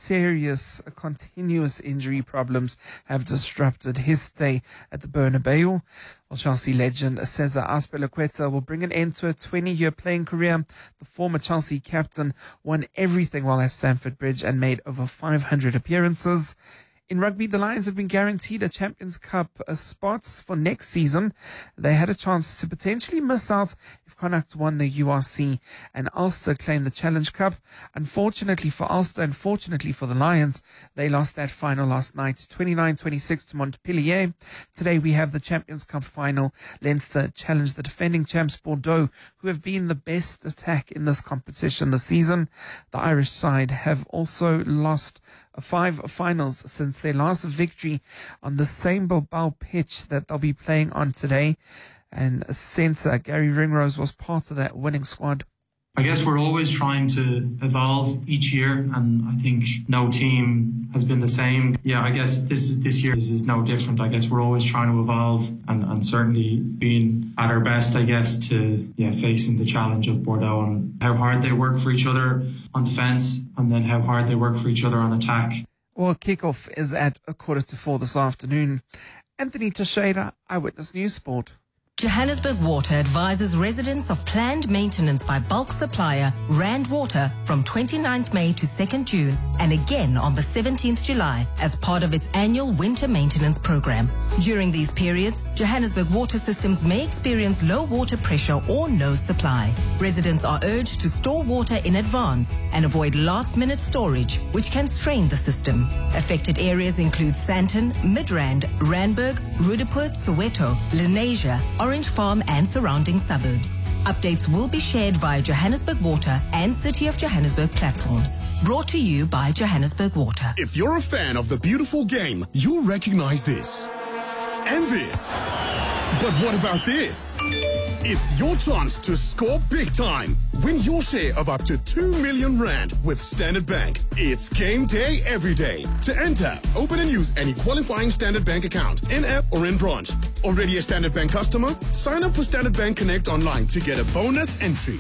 serious, continuous injury problems have disrupted his stay at the Bernabeu. Well, Chelsea legend Cesar Azpilicueta will bring an end to a 20-year playing career. The former Chelsea captain won everything while at Stamford Bridge and made over 500 appearances. In rugby, the Lions have been guaranteed a Champions Cup spot for next season. They had a chance to potentially miss out if Connacht won the URC and Ulster claimed the Challenge Cup. Unfortunately for Ulster and fortunately for the Lions, they lost that final last night, 29-26 to Montpellier. Today we have the Champions Cup final. Leinster challenge the defending champs Bordeaux, who have been the best attack in this competition this season. The Irish side have also lost 5 finals since their last victory on the same Bilbao pitch that they'll be playing on today. And centre Gary Ringrose was part of that winning squad. I guess we're always trying to evolve each year, and I think no team has been the same. Yeah, I guess this year is no different. I guess we're always trying to evolve and certainly being at our best, I guess, to facing the challenge of Bordeaux and how hard they work for each other on defence and then how hard they work for each other on attack. Well, kickoff is at 4:15 this afternoon. Anthony Teixeira, Eyewitness News Sport. Johannesburg Water advises residents of planned maintenance by bulk supplier Rand Water from 29th May to 2nd June and again on the 17th July as part of its annual winter maintenance program. During these periods, Johannesburg water systems may experience low water pressure or no supply. Residents are urged to store water in advance and avoid last-minute storage, which can strain the system. Affected areas include Sandton, Midrand, Randburg, Roodepoort, Soweto, Lenasia, Orange Farm and surrounding suburbs. Updates will be shared via Johannesburg Water and City of Johannesburg platforms. Brought to you by Johannesburg Water. If you're a fan of the beautiful game, you'll recognize this. And this. But what about this? It's your chance to score big time. Win your share of up to 2 million rand with Standard Bank. It's game day every day. To enter, open and use any qualifying Standard Bank account, in-app or in branch. Already a Standard Bank customer? Sign up for Standard Bank Connect online to get a bonus entry.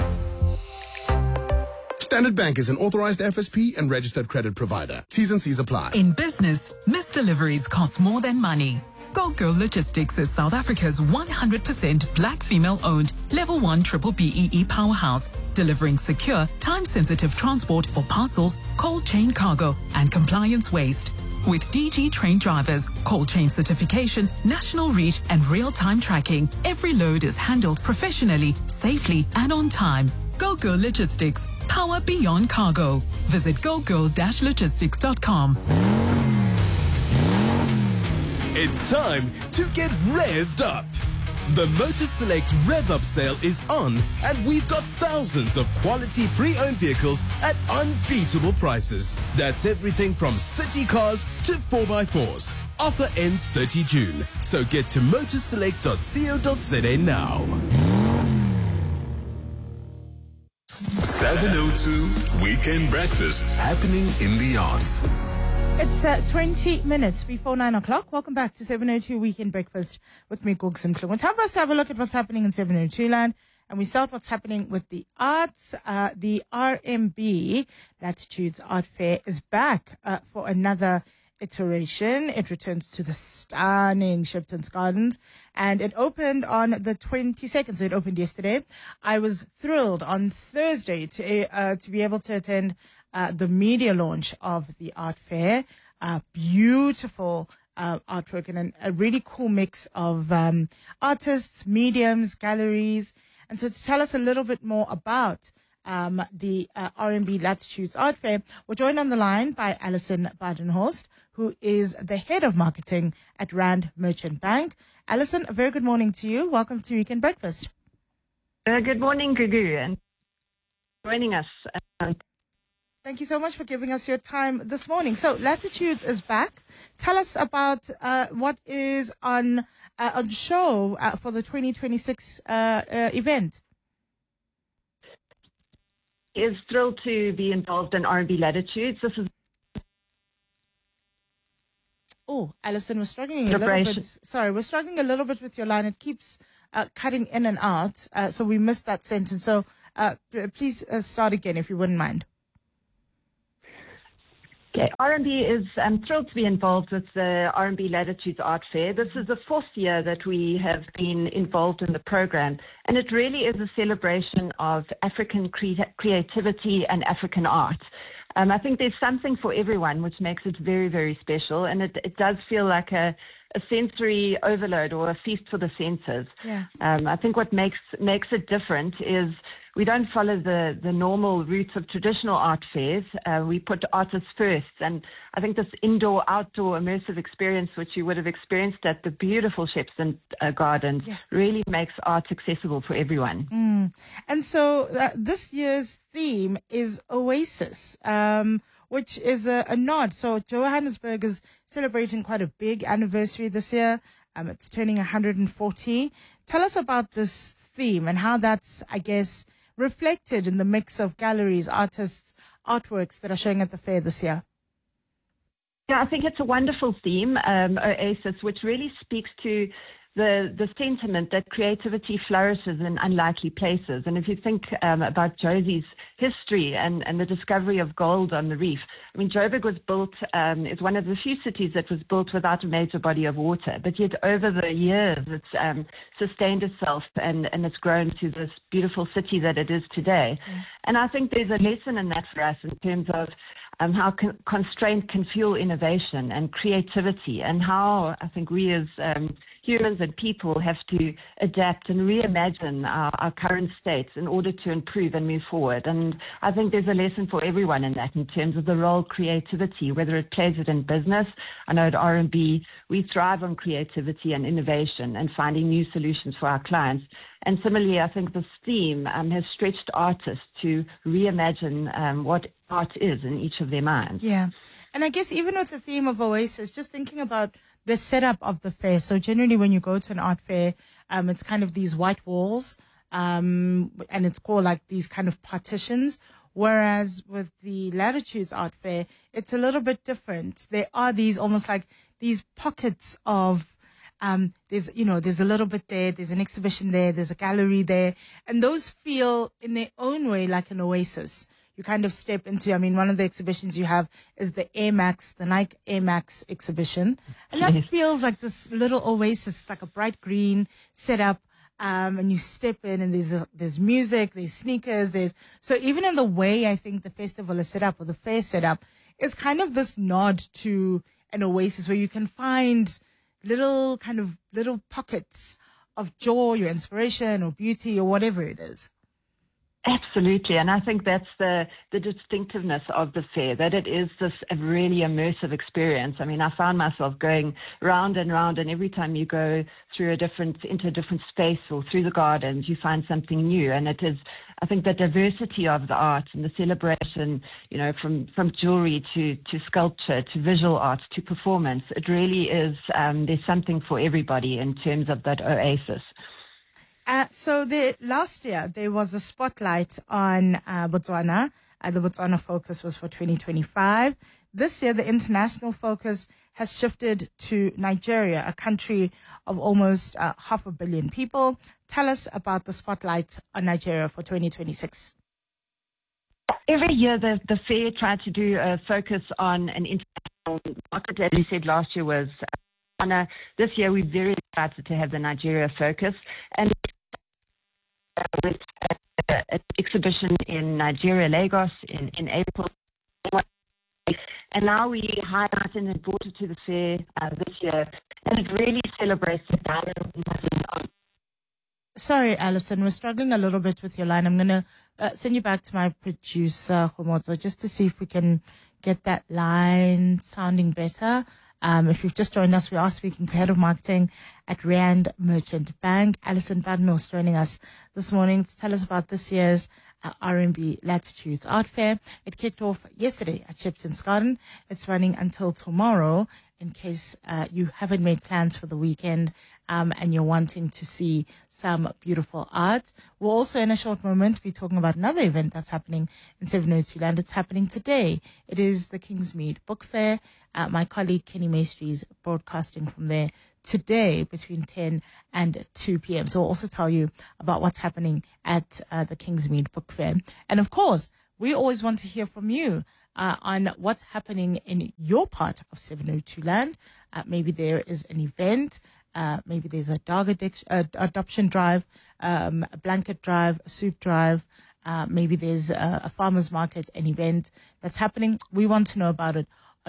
Standard Bank is an authorized FSP and registered credit provider. T's and C's apply. In business, missed deliveries cost more than money. GoGo Logistics is South Africa's 100% black female-owned Level 1 Triple BEE powerhouse, delivering secure, time-sensitive transport for parcels, cold chain cargo, and compliance waste. With DG trained drivers, cold chain certification, national reach, and real-time tracking, every load is handled professionally, safely, and on time. GoGo Logistics, power beyond cargo. Visit gogo-logistics.com. It's time to get revved up. The Motor Select Rev Up sale is on, and we've got thousands of quality pre-owned vehicles at unbeatable prices. That's everything from city cars to 4x4s. Offer ends 30 June, so get to motorselect.co.za now. 702 Weekend Breakfast, happening in the arts. It's 20 minutes before 9 o'clock. Welcome back to 702 Weekend Breakfast with me, Gugs Mhlungu. Time for us to have a look at what's happening in 702 land. And we start what's happening with the arts. The RMB Latitudes Art Fair is back for another iteration. It returns to the stunning Shipton's Gardens, and it opened on the 22nd. So it opened yesterday. I was thrilled on Thursday to be able to attend the media launch of the art fair. Beautiful artwork and a really cool mix of artists, mediums, galleries. And so to tell us a little bit more about the RMB Latitudes Art Fair, we're joined on the line by Alison Badenhorst, who is the head of marketing at Rand Merchant Bank. Alison, a very good morning to you. Welcome to Weekend Breakfast. Good morning, Gugu, and joining us. Thank you so much for giving us your time this morning. So Latitudes is back. Tell us about what is on show for the 2026 event. Is thrilled to be involved in R&B Latitudes. This is Alison, we're struggling a little bit. Sorry, we're struggling a little bit with your line. It keeps cutting in and out, so we missed that sentence. So please start again if you wouldn't mind. Okay, RMB is thrilled to be involved with the RMB Latitudes Art Fair. This is the 4th year that we have been involved in the program, and it really is a celebration of African creativity and African art. I think there's something for everyone, which makes it very, very special, and it does feel like a sensory overload or a feast for the senses. Yeah. I think what makes it different is we don't follow the normal routes of traditional art fairs. We put artists first. And I think this indoor-outdoor immersive experience, which you would have experienced at the beautiful Shepstone Gardens, really makes art accessible for everyone. And so this year's theme is Oasis, which is a nod. So Johannesburg is celebrating quite a big anniversary this year. It's turning 140. Tell us about this theme and how that's, I guess, reflected in the mix of galleries, artists, artworks that are showing at the fair this year. Yeah, I think it's a wonderful theme, Oasis, which really speaks to the sentiment that creativity flourishes in unlikely places. And if you think about Josie's history and the discovery of gold on the reef, I mean, Joburg was built, is one of the few cities that was built without a major body of water. But yet over the years, it's sustained itself and it's grown to this beautiful city that it is today. And I think there's a lesson in that for us in terms of how constraint can fuel innovation and creativity, and how I think we as humans and people have to adapt and reimagine our current states in order to improve and move forward. And I think there's a lesson for everyone in that, in terms of the role creativity, whether it plays it in business. I know at RMB we thrive on creativity and innovation and finding new solutions for our clients. And similarly, I think this theme has stretched artists to reimagine what art is in each of their minds. Yeah. And I guess even with the theme of Oasis, just thinking about the setup of the fair. So generally when you go to an art fair, it's kind of these white walls, and it's called like these kind of partitions. Whereas with the Latitudes Art Fair, it's a little bit different. There are these almost like these pockets of there's a little bit there, there's an exhibition there, there's a gallery there, and those feel in their own way like an oasis. You kind of step into, I mean, one of the exhibitions you have is the Air Max, the Nike Air Max exhibition, and that feels like this little oasis. It's like a bright green setup, and you step in, and there's music, there's sneakers, so even in the way I think the festival is set up, or the fair set up, is kind of this nod to an oasis where you can find little pockets of joy or inspiration or beauty or whatever it is. Absolutely, and I think that's the distinctiveness of the fair, that it is this a really immersive experience. I mean, I found myself going round and round, and every time you go through into a different space or through the gardens, you find something new. And it is, I think, the diversity of the art and the celebration, from jewelry to sculpture to visual art to performance. It really is, there's something for everybody in terms of that oasis. So last year, there was a spotlight on Botswana. The Botswana focus was for 2025. This year, the international focus has shifted to Nigeria, a country of almost 500 million people. Tell us about the spotlight on Nigeria for 2026. Every year, the fair tried to do a focus on an international market. As you said, last year was Botswana. This year, we're very excited to have the Nigeria focus. And with an exhibition in Nigeria, Lagos, in April. And now we highlighted and brought it to the fair this year. And it really celebrates the diamond. Sorry, Alison, we're struggling a little bit with your line. I'm going to send you back to my producer, Kgomozo, just to see if we can get that line sounding better. If you've just joined us, we are speaking to Head of Marketing at Rand Merchant Bank, Alison Badnos, joining us this morning to tell us about this year's RMB Latitudes Art Fair. It kicked off yesterday at Shepstone Gardens. It's running until tomorrow in case you haven't made plans for the weekend and you're wanting to see some beautiful art. We'll also, in a short moment, be talking about another event that's happening in 702 Land. It's happening today. It is the Kingsmead Book Fair. My colleague Kenny Maestri is broadcasting from there today between 10 and 2 p.m. So we'll also tell you about what's happening at the Kingsmead Book Fair. And of course, we always want to hear from you. on what's happening in your part of 702 land. Maybe there is an event. Maybe there's a dog adoption drive, a blanket drive, a soup drive. Maybe there's a farmer's market, an event that's happening. We want to know about it on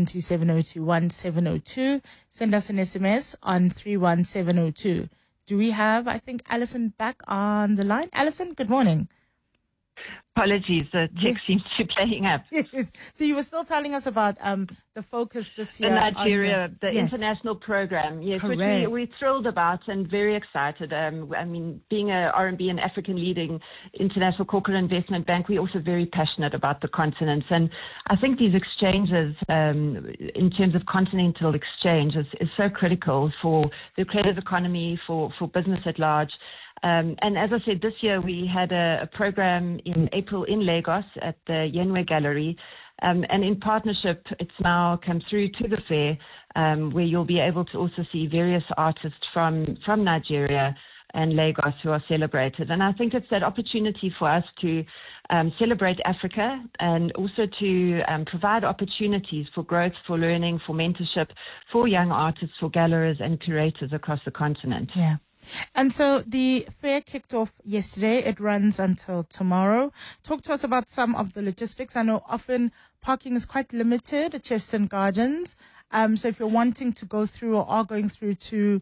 0727021702. Send us an SMS on 31702. Do we have, I think, Alison back on the line? Alison, good morning. Apologies, the tech seems to be playing up. Yes. So you were still telling us about the focus this year. The Nigeria, the international program, yes, Correct. which we're thrilled about and very excited. I mean, being a RMB and African leading international corporate investment bank, we're also very passionate about the continent. And I think these exchanges, in terms of continental exchange, is so critical for the creative economy, for business at large. And as I said, this year we had a program in April in Lagos at the Yenwe Gallery. And in partnership, it's now come through to the fair, where you'll be able to also see various artists from Nigeria and Lagos who are celebrated. And I think it's that opportunity for us to celebrate Africa and also to provide opportunities for growth, for learning, for mentorship, for young artists, for galleries and curators across the continent. Yeah. And so the fair kicked off yesterday. It runs until tomorrow. Talk to us about some of the logistics. I know often parking is quite limited at Chefston Gardens. So if you're wanting to go through or are going through to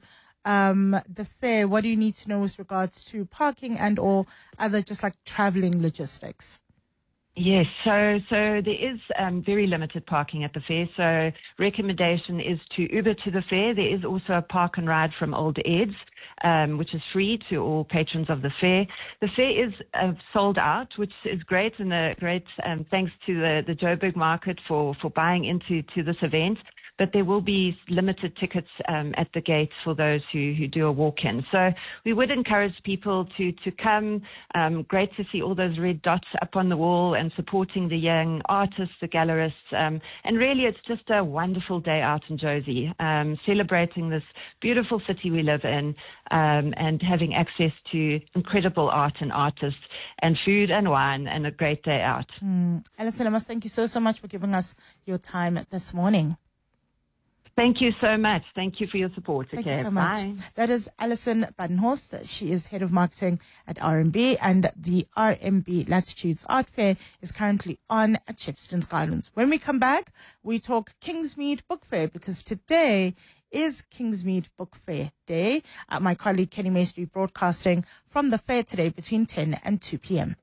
the fair, what do you need to know with regards to parking and or other just like traveling logistics? Yes, so there is very limited parking at the fair. So recommendation is to Uber to the fair. There is also a park and ride from Old Eds, which is free to all patrons of the fair. The fair is sold out, which is great, and a great thanks to the Joburg market for buying into this event. But there will be limited tickets at the gates for those who do a walk-in. So we would encourage people to come. Great to see all those red dots up on the wall and supporting the young artists, the gallerists. And really, it's just a wonderful day out in Jozi, celebrating this beautiful city we live in and having access to incredible art and artists and food and wine and a great day out. Alison, I must thank you so much for giving us your time this morning. Thank you so much. Thank you for your support. Thank you so much. Bye. That is Alison Badenhorst. She is head of marketing at RMB, and the RMB Latitudes Art Fair is currently on at Chepston Gardens. When we come back, we talk Kingsmead Book Fair, because today is Kingsmead Book Fair Day. My colleague Kenny Maestri broadcasting from the fair today between 10 and 2 p.m.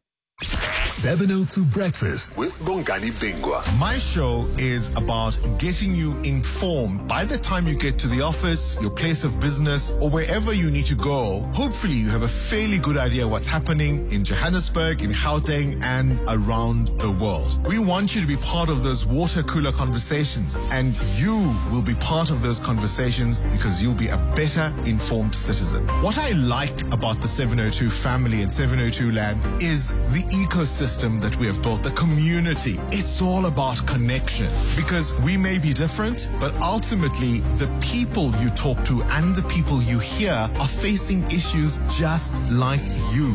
702 Breakfast with Bongani Bingwa. My show is about getting you informed by the time you get to the office, your place of business, or wherever you need to go. Hopefully you have a fairly good idea what's happening in Johannesburg, in Gauteng, and around the world. We want you to be part of those water cooler conversations, and you will be part of those conversations because you'll be a better informed citizen. What I like about the 702 family and 702 land is the ecosystem that we have built, the community. It's all about connection, because we may be different, but ultimately the people you talk to and the people you hear are facing issues just like you.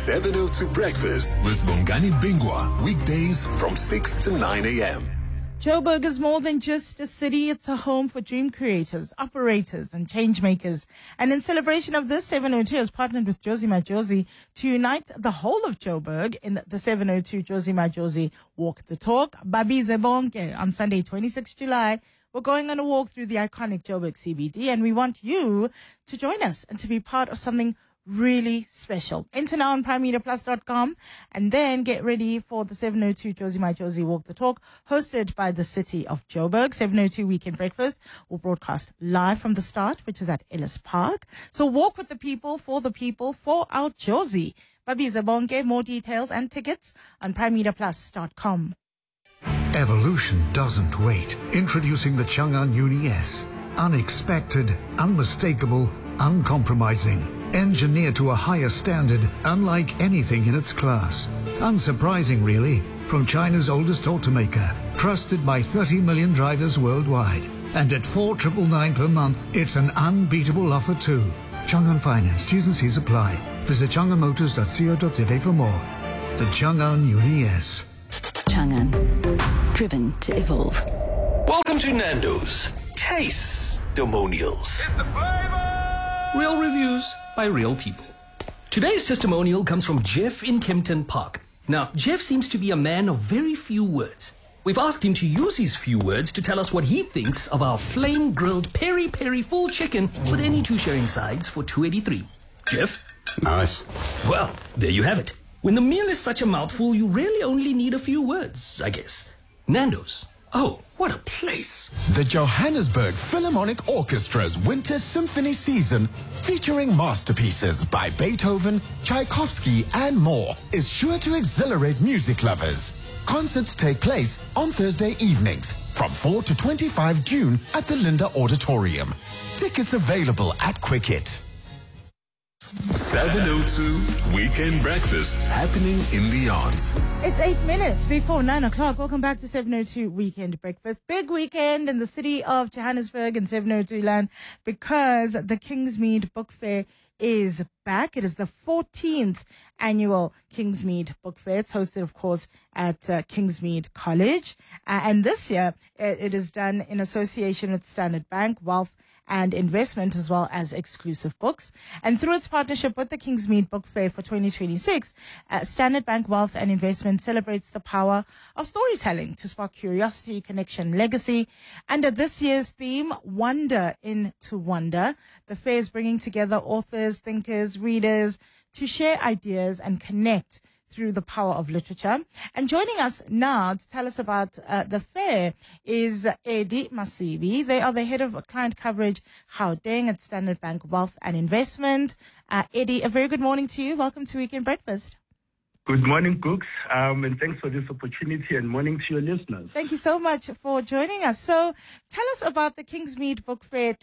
702 Breakfast with Bongani Bingwa, weekdays from 6 to 9 a.m. Joburg is more than just a city. It's a home for dream creators, operators, and change makers. And in celebration of this, 702 has partnered with Jozi Majozi to unite the whole of Joburg in the 702 Jozi Majozi Walk the Talk. Babi Zebonke on Sunday, 26 July. We're going on a walk through the iconic Joburg CBD, and we want you to join us and to be part of something really special. Enter now on PrimeMediaPlus.com and then get ready for the 702 Jozi Majozi Walk the Talk, hosted by the city of Joburg. 702 Weekend Breakfast will broadcast live from the start, which is at Ellis Park. So walk with the people, for our Jozi. Babi Zabonke, more details and tickets on PrimeMediaPlus.com. Evolution doesn't wait. Introducing the Chang'an Uni S. Unexpected, unmistakable, uncompromising. Engineered to a higher standard, unlike anything in its class. Unsurprising, really, from China's oldest automaker, trusted by 30 million drivers worldwide. And at 4,999 per month, it's an unbeatable offer too. Chang'an Finance, T's and C's apply. Visit chang'anmotors.co.za for more. The Chang'an Uni S. Chang'an. driven to evolve. Welcome to Nando's Taste-Demonials. Real reviews by real people. Today's testimonial comes from Jeff in Kempton Park. Now, Jeff seems to be a man of very few words. We've asked him to use his few words to tell us what he thinks of our flame-grilled peri-peri full chicken with any two sharing sides for $2.83. Jeff? Nice. Well, there you have it. When the meal is such a mouthful, you really only need a few words, I guess. Nando's. Oh, what a place. The Johannesburg Philharmonic Orchestra's Winter Symphony Season, featuring masterpieces by Beethoven, Tchaikovsky, and more, is sure to exhilarate music lovers. Concerts take place on Thursday evenings from 4 to 25 June at the Linda Auditorium. Tickets available at Quicket. 702 Weekend Breakfast, happening in the arts. It's 8 minutes before 9 o'clock. Welcome back to 702 Weekend Breakfast. Big weekend in the city of Johannesburg and 702 land because the Kingsmead Book Fair is back. It is the 14th annual Kingsmead Book Fair. It's hosted, of course, at Kingsmead College. And this year, it is done in association with Standard Bank, Wealth and Investment, as well as Exclusive Books. And through its partnership with the Kingsmead Book Fair for 2026, Standard Bank Wealth and Investment celebrates the power of storytelling to spark curiosity, connection, legacy. Under this year's theme, Wonder into Wonder, the fair is bringing together authors, thinkers, readers to share ideas and connect through the power of literature. And joining us now to tell us about the fair is Eddie Masibi. They are the head of client coverage, Gauteng at Standard Bank Wealth and Investment. Eddie, a very good morning to you. Welcome to Weekend Breakfast. Good morning, Cooks, and thanks for this opportunity, and morning to your listeners. Thank you so much for joining us. So tell us about the Kingsmead Book Fair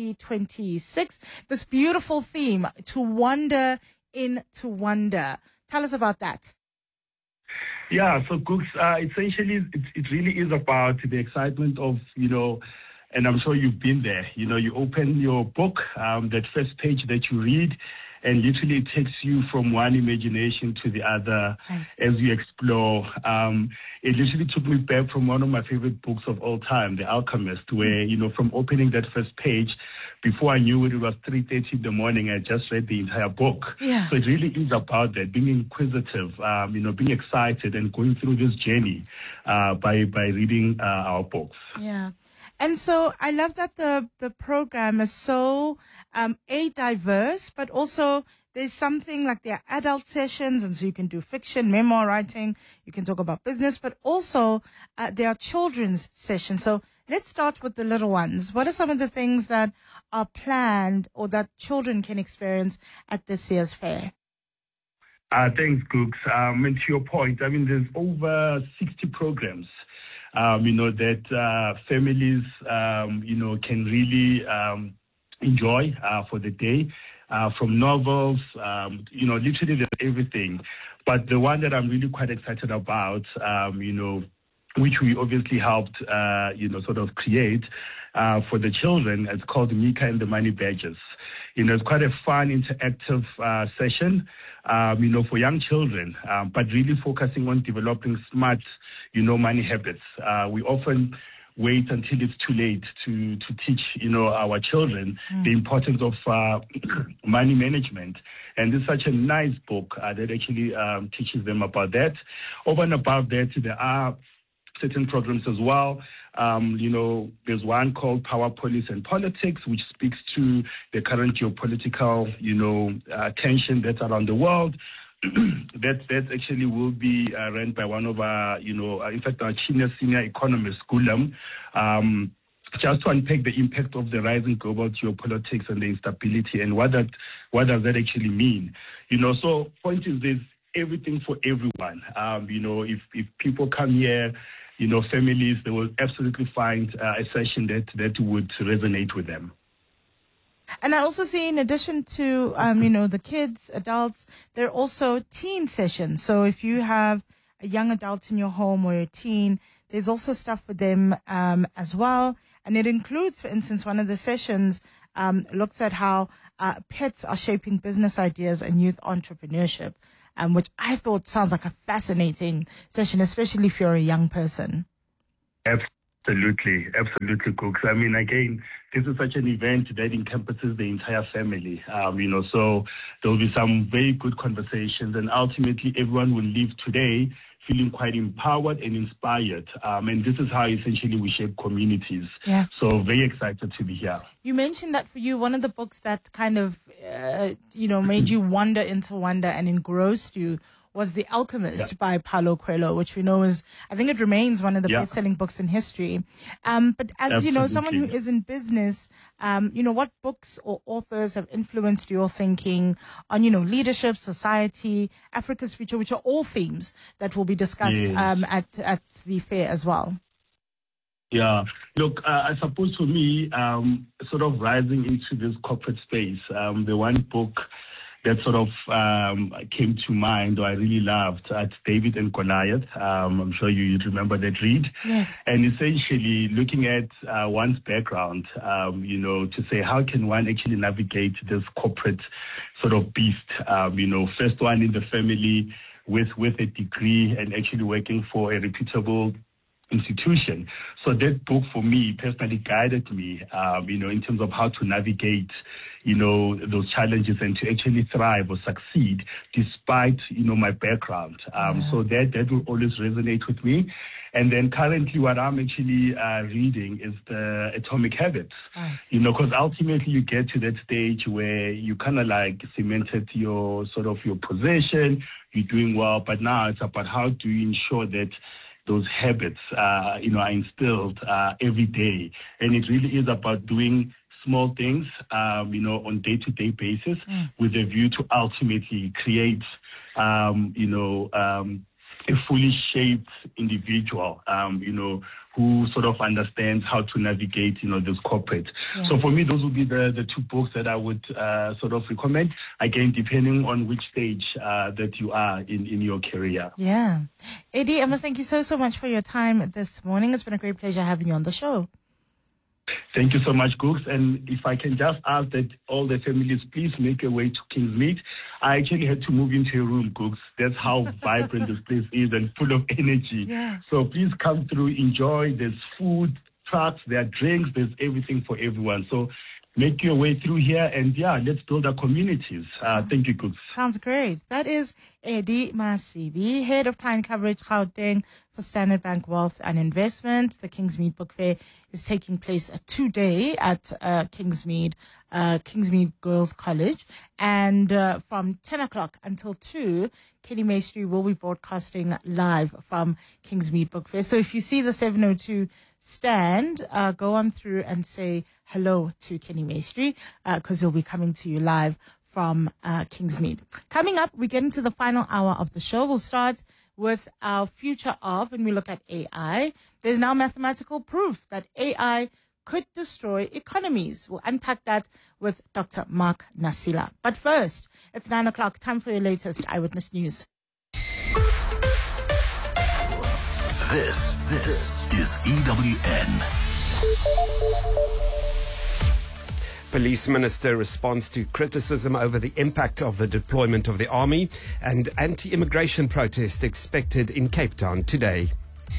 2026, this beautiful theme, to wander into wonder. Tell us about that. Yeah, so Cooks, essentially, it really is about the excitement of, and I'm sure you've been there. You open your book, that first page that you read, and literally it takes you from one imagination to the other as you explore. It literally took me back from one of my favorite books of all time, The Alchemist, where, from opening that first page, before I knew it was 3:30 in the morning, I just read the entire book. Yeah. So it really is about that, being inquisitive, being excited and going through this journey by reading our books. Yeah. And so I love that the program is so diverse, but also there's something like there are adult sessions, and so you can do fiction, memoir writing, you can talk about business, but also there are children's sessions. So let's start with the little ones. What are some of the things that are planned or that children can experience at this year's fair? Thanks, Cooks. And to your point, there's over 60 programs. That families, can really enjoy for the day, from novels, literally there's everything. But the one that I'm really quite excited about, which we obviously helped, sort of create for the children, it's called Mika and the Money Badges. It's quite a fun, interactive session, for young children, but really focusing on developing smart, money habits. We often wait until it's too late to teach, our children the importance of money management. And it's such a nice book that actually teaches them about that. Over and above that, there are certain programs as well. There's one called Power, Police and Politics, which speaks to the current geopolitical, tension that's around the world. That actually will be run by one of our, in fact, our senior economist, Gulam, just to unpack the impact of the rising global geopolitics and the instability and what does that actually mean. So point is there's everything for everyone. If people come here, families, they will absolutely find a session that would resonate with them. And I also see, in addition to, the kids, adults, there are also teen sessions. So if you have a young adult in your home or a teen, there's also stuff for them as well. And it includes, for instance, one of the sessions looks at how pets are shaping business ideas and youth entrepreneurship, which I thought sounds like a fascinating session, especially if you're a young person. Absolutely, Cooks. I mean, again, this is such an event that encompasses the entire family, so there will be some very good conversations, and ultimately everyone will leave today feeling quite empowered and inspired. And this is how essentially we shape communities. Yeah. So very excited to be here. You mentioned that for you, one of the books that kind of, made you wander into wonder and engrossed you was The Alchemist by Paulo Coelho, which we know is, I think it remains one of the best-selling books in history. But as you know, someone who is in business, what books or authors have influenced your thinking on, leadership, society, Africa's future, which are all themes that will be discussed at the fair as well? Yeah. Look, I suppose for me, sort of rising into this corporate space, the one book that sort of came to mind, or I really loved, it's David and Goliath. I'm sure you remember that read. Yes. And essentially looking at one's background, to say how can one actually navigate this corporate sort of beast, first one in the family with a degree and actually working for a reputable institution. So that book for me personally guided me, in terms of how to navigate, those challenges and to actually thrive or succeed despite, my background. So that will always resonate with me. And then currently what I'm actually reading is the Atomic Habits, because ultimately you get to that stage where you kind of like cemented your position, you're doing well, but now it's about how do you ensure that those habits, are instilled every day. And it really is about doing small things, on day-to-day basis with a view to ultimately create, a fully shaped individual, who sort of understands how to navigate, this corporate. Yeah. So for me, those would be the two books that I would sort of recommend, again, depending on which stage that you are in your career. Yeah. Eddie, I must thank you so much for your time this morning. It's been a great pleasure having you on the show. Thank you so much, Gooks. And if I can just ask that all the families please make a way to Kingsmead. I actually had to move into a room, Gooks. That's how vibrant this place is and full of energy. Yeah. So please come through, enjoy. There's food, trucks, there are drinks, there's everything for everyone. So make your way through here and let's build our communities. Thank you, Gooks. Sounds great. That is Eddie Masibi, Head of Client Coverage Gauteng for Standard Bank Wealth and Investments. The Kingsmead Book Fair is taking place today at Kingsmead Girls College. And from 10 o'clock until 2, Kenny Maestri will be broadcasting live from Kingsmead Book Fair. So if you see the 702 stand, go on through and say hello to Kenny Maestri, because he'll be coming to you live from Kingsmead. Coming up, we get into the final hour of the show. We'll start with our future of, and we look at AI. There's now mathematical proof that AI could destroy economies. We'll unpack that with Dr. Mark Nasila. But first, it's 9 o'clock. Time for your latest Eyewitness News. This is EWN. Police Minister responds to criticism over the impact of the deployment of the army, and anti-immigration protest expected in Cape Town today.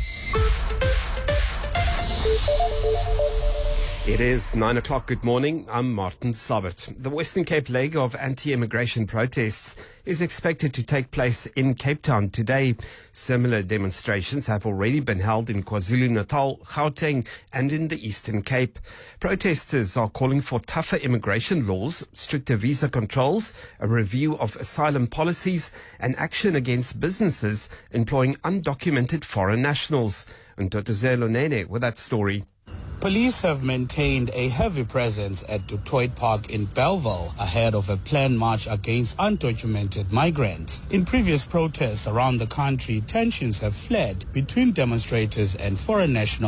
It is 9 o'clock. Good morning. I'm Martin Slabbert. The Western Cape leg of anti-immigration protests is expected to take place in Cape Town today. Similar demonstrations have already been held in KwaZulu-Natal, Gauteng, and in the Eastern Cape. Protesters are calling for tougher immigration laws, stricter visa controls, a review of asylum policies, and action against businesses employing undocumented foreign nationals. Ntotozelo Nene with that story. Police have maintained a heavy presence at Du Toit Park in Bellville ahead of a planned march against undocumented migrants. In previous protests around the country, tensions have flared between demonstrators and foreign nationals.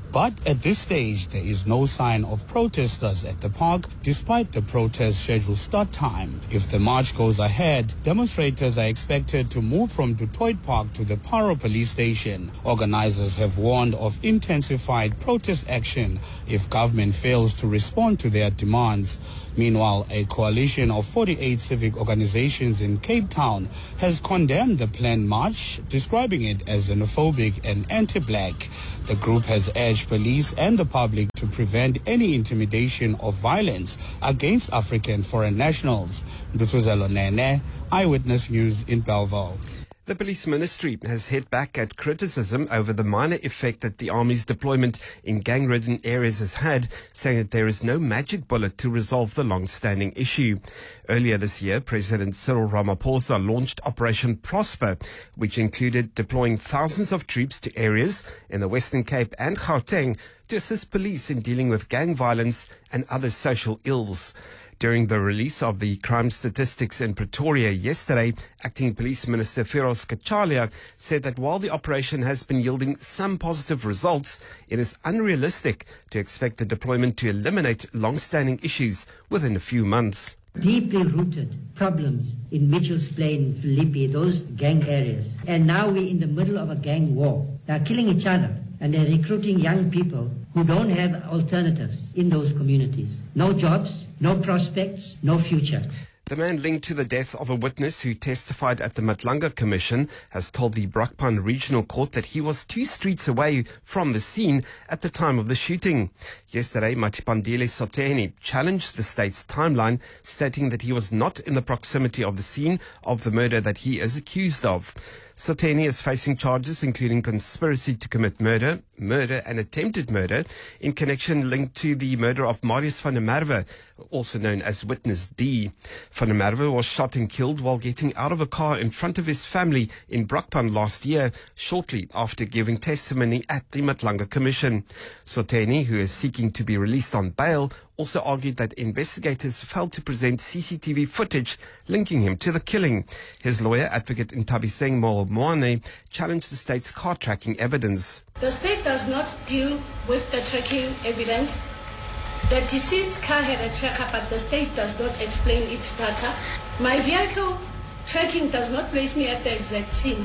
But at this stage, there is no sign of protesters at the park, despite the protest scheduled start time. If the march goes ahead, demonstrators are expected to move from Du Toit Park to the Paro police station. Organizers have warned of intensified protest action if government fails to respond to their demands. Meanwhile, a coalition of 48 civic organizations in Cape Town has condemned the planned march, describing it as xenophobic and anti-black. The group has urged police and the public to prevent any intimidation or violence against African foreign nationals. Ndutuzelo Nene, Eyewitness News in Belleville. The police ministry has hit back at criticism over the minor effect that the army's deployment in gang-ridden areas has had, saying that there is no magic bullet to resolve the long-standing issue. Earlier this year, President Cyril Ramaphosa launched Operation Prosper, which included deploying thousands of troops to areas in the Western Cape and Gauteng to assist police in dealing with gang violence and other social ills. During the release of the crime statistics in Pretoria yesterday, Acting Police Minister Firoz Kachalia said that while the operation has been yielding some positive results, it is unrealistic to expect the deployment to eliminate long-standing issues within a few months. Deeply rooted problems in Mitchell's Plain, Philippi, those gang areas. And now we're in the middle of a gang war. They're killing each other and they're recruiting young people who don't have alternatives in those communities. No jobs, no prospects, no future. The man linked to the death of a witness who testified at the Matlanga Commission has told the Brakpan Regional Court that he was 2 streets away from the scene at the time of the shooting. Yesterday, Matipandile Soteni challenged the state's timeline, stating that he was not in the proximity of the scene of the murder that he is accused of. Soteni is facing charges including conspiracy to commit murder and attempted murder in connection linked to the murder of Marius van der Merwe, also known as Witness D. Van der Merwe was shot and killed while getting out of a car in front of his family in Brakpan last year, shortly after giving testimony at the Matlanga Commission. Soteni, who is seeking to be released on bail, also argued that investigators failed to present CCTV footage linking him to the killing. His lawyer, Advocate Ntabiseng Moane, challenged the state's car tracking evidence. The state does not deal with the tracking evidence. The deceased car had a tracker, but the state does not explain its data. My vehicle tracking does not place me at the exact scene.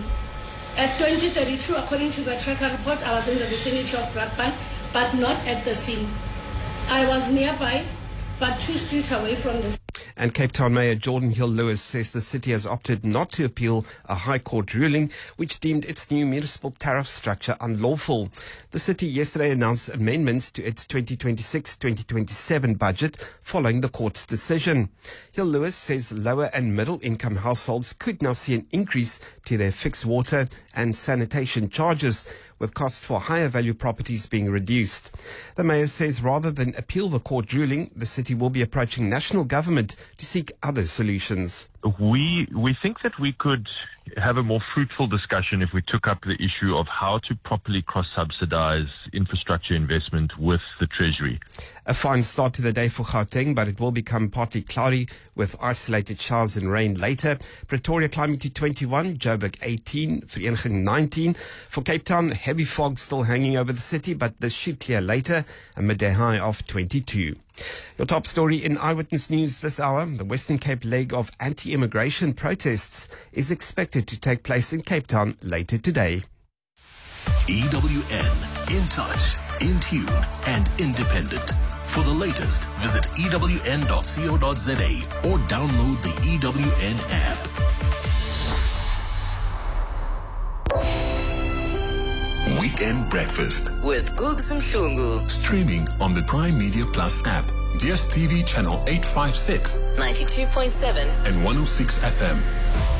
At 2032, according to the tracker report, I was in the vicinity of Brakpan, but not at the scene. I was nearby, but 2 streets away from the scene. And Cape Town Mayor Jordan Hill-Lewis says the city has opted not to appeal a High Court ruling which deemed its new municipal tariff structure unlawful. The city yesterday announced amendments to its 2026-2027 budget following the court's decision. Hill-Lewis says lower and middle income households could now see an increase to their fixed water and sanitation charges, with costs for higher value properties being reduced. The mayor says rather than appeal the court ruling, the city will be approaching national government to seek other solutions. We think that we could have a more fruitful discussion if we took up the issue of how to properly cross-subsidize infrastructure investment with the Treasury. A fine start to the day for Gauteng, but it will become partly cloudy with isolated showers and rain later. Pretoria climbing to 21, Joburg 18, Vereeniging 19. For Cape Town, heavy fog still hanging over the city, but this should clear later, a midday high of 22. Your top story in Eyewitness News this hour: the Western Cape leg of anti-immigration protests is expected to take place in Cape Town later today. EWN, in touch, in tune and independent. For the latest, visit ewn.co.za or download the EWN app. Weekend Breakfast with Googs Mhlungu. Streaming on the Prime Media Plus app, DStv channel 856, 92.7 and 106 FM.